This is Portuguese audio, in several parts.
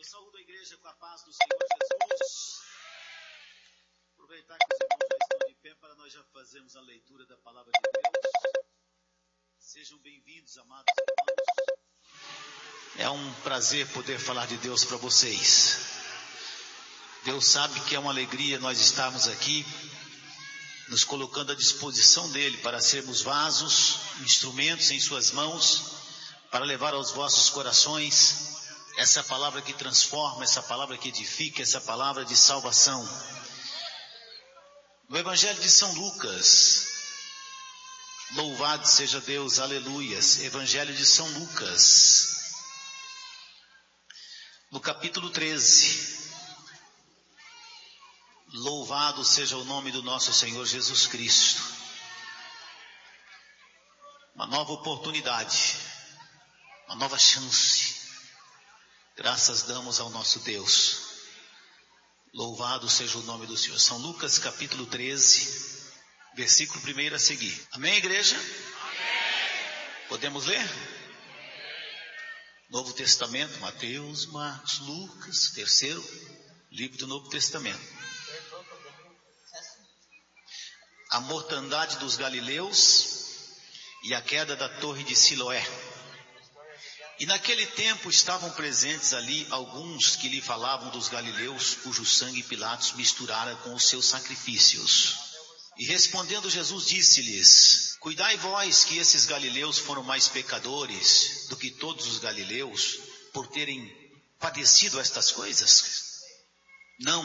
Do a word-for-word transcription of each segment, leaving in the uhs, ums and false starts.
Eu saúdo a igreja com a paz do Senhor Jesus. Aproveitar que os irmãos já estão de pé para nós já fazermos a leitura da palavra de Deus. Sejam bem-vindos, amados irmãos. É um prazer poder falar de Deus para vocês. Deus sabe que é uma alegria nós estarmos aqui, nos colocando à disposição dEle para sermos vasos, instrumentos em suas mãos, para levar aos vossos corações essa palavra que transforma, essa palavra que edifica, essa palavra de salvação. No Evangelho de São Lucas, louvado seja Deus, aleluias, Evangelho de São Lucas, no capítulo treze, louvado seja o nome do nosso Senhor Jesus Cristo. Uma nova oportunidade, uma nova chance. Graças damos ao nosso Deus. Louvado seja o nome do Senhor. São Lucas capítulo treze, versículo primeiro a seguir. Amém, igreja? Amém. Podemos ler? Novo Testamento, Mateus, Marcos, Lucas, terceiro livro do Novo Testamento. A mortandade dos galileus e a queda da torre de Siloé. E naquele tempo estavam presentes ali alguns que lhe falavam dos galileus, cujo sangue Pilatos misturara com os seus sacrifícios. E respondendo Jesus disse-lhes: Cuidai vós que esses galileus foram mais pecadores do que todos os galileus, por terem padecido estas coisas? Não.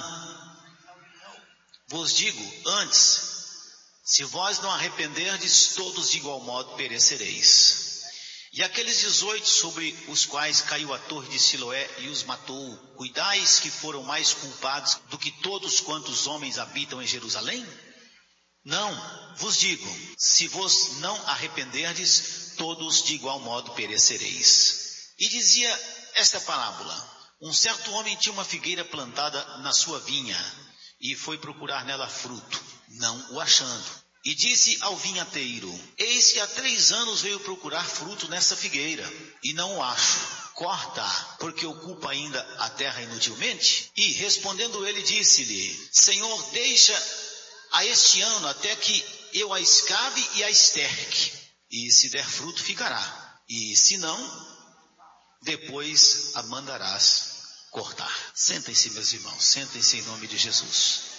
Vos digo, antes, se vós não arrependerdes, todos de igual modo perecereis. E aqueles dezoito sobre os quais caiu a torre de Siloé e os matou, cuidais que foram mais culpados do que todos quantos homens habitam em Jerusalém? Não, vos digo, se vos não arrependerdes, todos de igual modo perecereis. E dizia esta parábola: um certo homem tinha uma figueira plantada na sua vinha, e foi procurar nela fruto, não o achando. E disse ao vinhateiro: Eis que há três anos veio procurar fruto nessa figueira, e não o acho. Corta, porque ocupa ainda a terra inutilmente? E respondendo ele, disse-lhe: Senhor, deixa a este ano até que eu a escave e a esterque. E se der fruto, ficará. E se não, depois a mandarás cortar. Sentem-se, meus irmãos, sentem-se em nome de Jesus.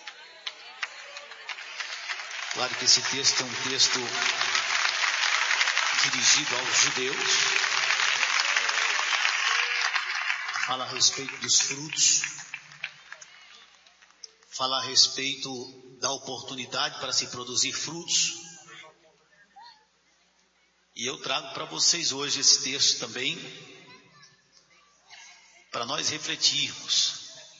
Claro que esse texto é um texto dirigido aos judeus. Fala a respeito dos frutos. Fala a respeito da oportunidade para se produzir frutos. E eu trago para vocês hoje esse texto também, para nós refletirmos.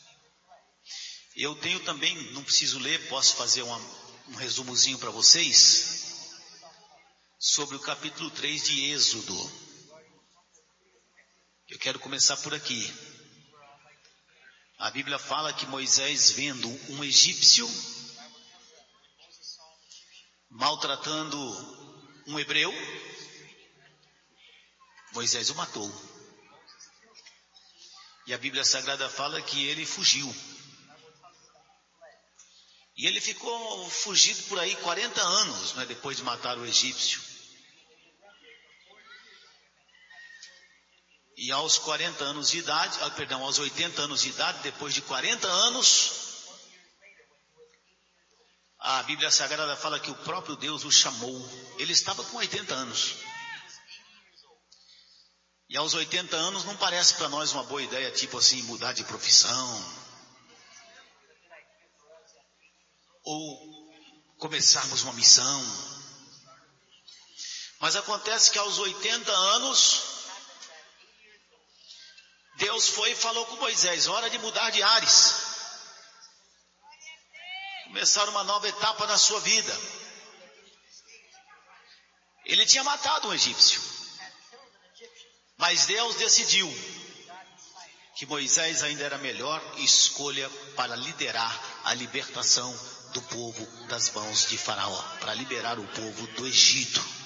Eu tenho também, não preciso ler, posso fazer uma... um resumozinho para vocês sobre o capítulo três de Êxodo. Eu quero começar por aqui. A Bíblia fala que Moisés, vendo um egípcio maltratando um hebreu, Moisés o matou. E a Bíblia Sagrada fala que ele fugiu. E ele ficou fugido por aí quarenta anos, né, depois de matar o egípcio. E aos quarenta anos de idade, ah, perdão, aos oitenta anos de idade, depois de quarenta anos, a Bíblia Sagrada fala que o próprio Deus o chamou. Ele estava com oitenta anos. E aos oitenta anos não parece para nós uma boa ideia, tipo assim, mudar de profissão, ou começarmos uma missão. Mas acontece que aos oitenta anos, Deus foi e falou com Moisés: hora de mudar de ares, começar uma nova etapa na sua vida. Ele tinha matado um egípcio, mas Deus decidiu que Moisés ainda era a melhor escolha para liderar a libertação do povo das mãos de Faraó, para liberar o povo do Egito.